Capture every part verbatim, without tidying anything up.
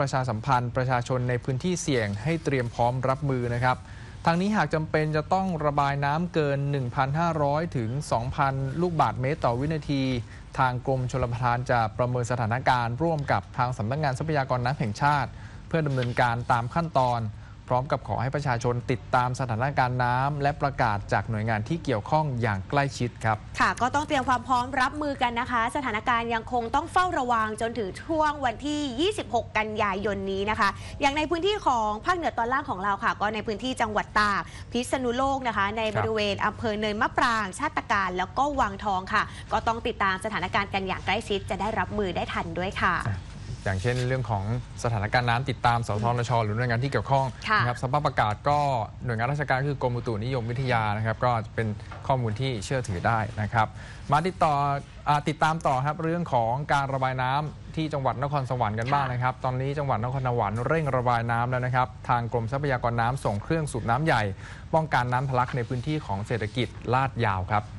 ประชาสัมพันธ์ประชาชนในพื้นที่เสี่ยงให้เตรียมพร้อมรับมือนะครับทางนี้หากจำเป็นจะต้องระบายน้ำเกิน หนึ่งพันห้าร้อย ถึง สองพัน ลูกบาศก์เมตรต่อวินาทีทางกรมชลประทานจะประเมินสถานการณ์ร่วมกับทางสำนักงานทรัพยากรน้ำแห่งชาติเพื่อดำเนินการตามขั้นตอนพร้อมกับขอให้ประชาชนติดตามสถานการณ์น้ำและประกาศจากหน่วยงานที่เกี่ยวข้องอย่างใกล้ชิดครับค่ะก็ต้องเตรียมความพร้อมรับมือกันนะคะสถานการณ์ยังคงต้องเฝ้าระวังจนถึงช่วงวันที่ยี่สิบหกกันยายนนี้นะคะอย่างในพื้นที่ของภาคเหนือตอนล่างของเราค่ะก็ในพื้นที่จังหวัดตากพิษณุโลกนะคะในบริเวณอำเภอเนินมะปรางชาติการแล้วก็วังทองค่ะก็ต้องติดตามสถานการณ์กันอย่างใกล้ชิดจะได้รับมือได้ทันด้วยค่ะอย่างเช่นเรื่องของสถานการณ์น้ำติดตามสทนชหรือหน่วยงานที่เกี่ยวข้องนะครับสภาพอากาศก็หน่วยงานราชการคือกรมอุตุนิยมวิทยานะครับก็เป็นข้อมูลที่เชื่อถือได้นะครับมาติดต่อติดตามต่อครับเรื่องของการระบายน้ำที่จังหวัดนครสวรรค์กันบ้างนะครับตอนนี้จังหวัดนครสวรรค์เร่งระบายน้ำแล้วนะครับทางกรมทรัพยากรน้ำส่งเครื่องสูบน้ำใหญ่ป้องกันน้ำทะลักในพื้นที่ของเศรษฐกิจลาดยาวครับ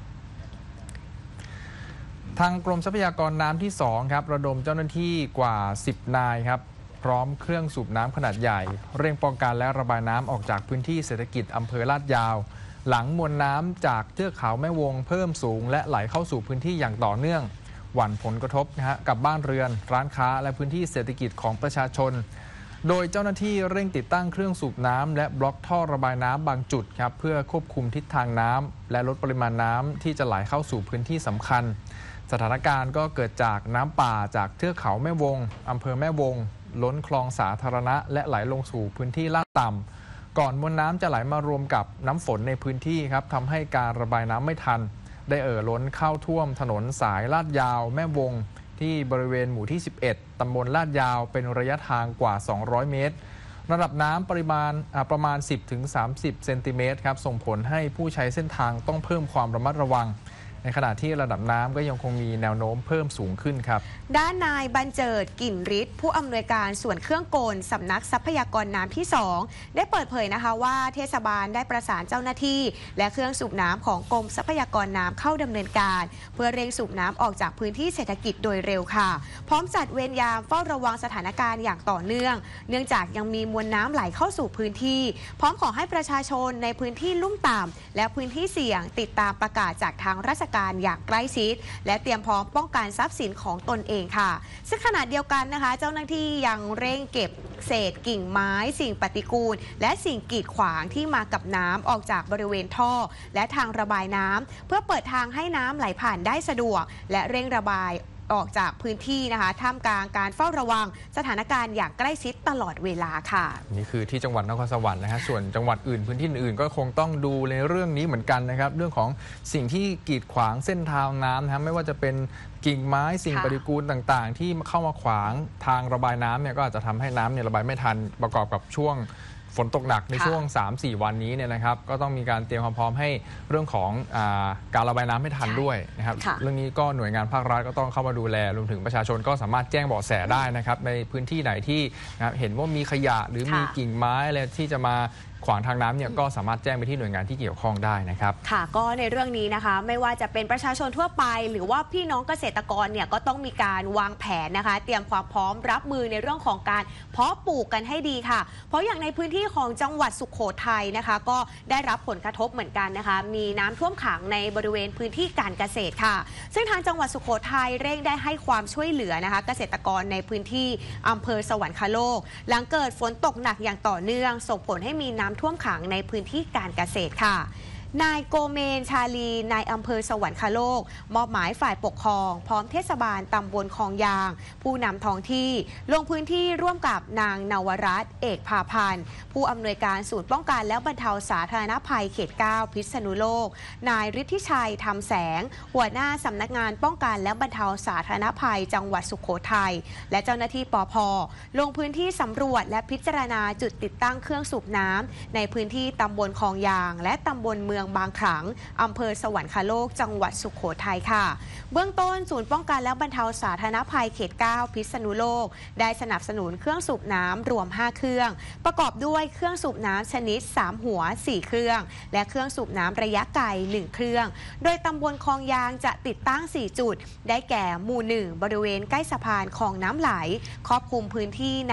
ทางกรมทรัพยากรน้ำที่สองครับระดมเจ้าหน้าที่กว่าสิบนายครับพร้อมเครื่องสูบน้ำขนาดใหญ่เร่งป้องกันและระบายน้ำออกจากพื้นที่เศรษฐกิจอำเภอลาดยาวหลังมวลน้ำจากเทือกเขาแม่วงเพิ่มสูงและไหลเข้าสู่พื้นที่อย่างต่อเนื่องหวั่นผลกระทบนะฮะกับบ้านเรือนร้านค้าและพื้นที่เศรษฐกิจของประชาชนโดยเจ้าหน้าที่เร่งติดตั้งเครื่องสูบน้ำและบล็อกท่อระบายน้ำบางจุดครับเพื่อควบคุมทิศทางน้ำและลดปริมาณน้ำที่จะไหลเข้าสู่พื้นที่สำคัญสถานการณ์ก็เกิดจากน้ำป่าจากเทือกเขาแม่วงอำเภอแม่วงล้นคลองสาธารณะและไหลลงสู่พื้นที่ลาดต่ำก่อนมวลน้ำจะไหลมารวมกับน้ำฝนในพื้นที่ครับทำให้การระบายน้ำไม่ทันได้เอ่อล้นเข้าท่วมถนนสายลาดยาวแม่วงที่บริเวณหมู่ที่สิบเอ็ดตำบลลาดยาวเป็นระยะทางกว่าสองร้อยเมตรระดับน้ำปริมาณประมาณ สิบถึงสามสิบ เซนติเมตรครับส่งผลให้ผู้ใช้เส้นทางต้องเพิ่มความระมัดระวังในขณะที่ระดับน้ำก็ยังคงมีแนวโน้มเพิ่มสูงขึ้นครับด้านนายบรรเจิดกลิ่นฤทธิ์ผู้อำนวยการส่วนเครื่องกลสำนักทรัพยากรน้ำที่สองได้เปิดเผยนะคะว่าเทศบาลได้ประสานเจ้าหน้าที่และเครื่องสูบน้ำของกรมทรัพยากรน้ำเข้าดำเนินการเพื่อเร่งสูบน้ำออกจากพื้นที่เศรษฐกิจโดยเร็วค่ะพร้อมจัดเวรยามเฝ้าระวังสถานการณ์อย่างต่อเนื่องเนื่องจากยังมีมวลน้ำไหลเข้าสู่พื้นที่พร้อมขอให้ประชาชนในพื้นที่ลุ่มต่ำและพื้นที่เสี่ยงติดตามประกาศจากทางราชการอย่างใกล้และเตรียมพร้อมป้องกันทรัพย์สินของตนเองค่ะซึ่งขณะเดียวกันนะคะเจ้าหน้าที่ยังเร่งเก็บเศษกิ่งไม้สิ่งปฏิกูลและสิ่งกีดขวางที่มากับน้ำออกจากบริเวณท่อและทางระบายน้ำเพื่อเปิดทางให้น้ำไหลผ่านได้สะดวกและเร่งระบายออกจากพื้นที่นะคะท่ามกลางการเฝ้าระวังสถานการณ์อย่างใกล้ชิดตลอดเวลาค่ะนี่คือที่จังหวัดนครสวรรค์นะฮะส่วนจังหวัดอื่นพื้นที่อื่นก็คงต้องดูในเรื่องนี้เหมือนกันนะครับเรื่องของสิ่งที่กีดขวางเส้นทางน้ำนะครับไม่ว่าจะเป็นกิ่งไม้สิ่งปฏิกูลต่างๆที่เข้ามาขวางทางระบายน้ำเนี่ยก็อาจจะทำให้น้ำเนี่ยระบายไม่ทันประกอบกับช่วงฝนตกหนักในช่วง สามสี่ วันนี้เนี่ยนะครับก็ต้องมีการเตรียมความพร้อมให้เรื่องของอาการระบายน้ำให้ทันด้วยนะครับเรื่องนี้ก็หน่วยงานภาครัฐก็ต้องเข้ามาดูแลรวมถึงประชาชนก็สามารถแจ้งเบาะแสได้นะครับในพื้นที่ไหนที่เห็นว่ามีขยะหรือมีกิ่งไม้อะไรที่จะมาขวางทางน้ำเนี่ยก็สามารถแจ้งไปที่หน่วยงานที่เกี่ยวข้องได้นะครับค่ะก็ในเรื่องนี้นะคะไม่ว่าจะเป็นประชาชนทั่วไปหรือว่าพี่น้องเกษตรกรเนี่ยก็ต้องมีการวางแผนนะคะเตรียมความพร้อมรับมือในเรื่องของการเพาะปลูกกันให้ดีค่ะเพราะอย่างในพื้นที่ของจังหวัดสุโขทัยนะคะก็ได้รับผลกระทบเหมือนกันนะคะมีน้ำท่วมขังในบริเวณพื้นที่การเกษตรค่ะซึ่งทางจังหวัดสุโขทัยเร่งได้ให้ความช่วยเหลือนะคะเกษตรกรในพื้นที่อำเภอสวรรคโลกหลังเกิดฝนตกหนักอย่างต่อเนื่องส่งผลให้มีน้ำท่วมขังในพื้นที่การเกษตรค่ะนายโกเมนชาลีนายอำเภอสวรรคโลกมอบหมายฝ่ายปกครองพร้อมเทศบาลตำบลคลองยางผู้นำท้องที่ลงพื้นที่ร่วมกับนางนวรัตน์เอกพาพันธ์ผู้อำนวยการศูนย์ป้องกันและบรรเทาสาธารณภัยเขตเก้าพิษณุโลกนายฤทธิชัยธรรมแสงหัวหน้าสำนักงานป้องกันและบรรเทาสาธารณภัยจังหวัดสุโขทัยและเจ้าหน้าที่ปภ.ลงพื้นที่สำรวจและพิจารณาจุดติดตั้งเครื่องสูบน้ำในพื้นที่ตำบลคลองยางและตำบลเมืองบางขลังอำเภอสวรรคโลกจังหวัดสุโขทัยค่ะเบื้องต้นศูนย์ป้องกันและบรรเทาสาธารณภัยเขตเก้าพิษณุโลกได้สนับสนุนเครื่องสูบน้ำรวมห้าเครื่องประกอบด้วยเครื่องสูบน้ำชนิดสามหัวสี่เครื่องและเครื่องสูบน้ำระยะไกลหนึ่งเครื่องโดยตำบลคลองยางจะติดตั้งสี่จุดได้แก่หมู่หนึ่งบริเวณใกล้สะพานคลองน้ำไหลครอบคลุมพื้นที่